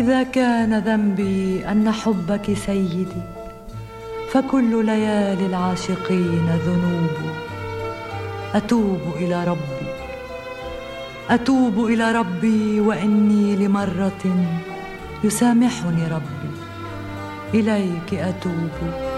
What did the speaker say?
إذا كان ذنبي أن حبك سيدي، فكل ليالي العاشقين ذنوب. أتوب إلى ربي، أتوب إلى ربي، وإني لمرة يسامحني ربي. إليك أتوب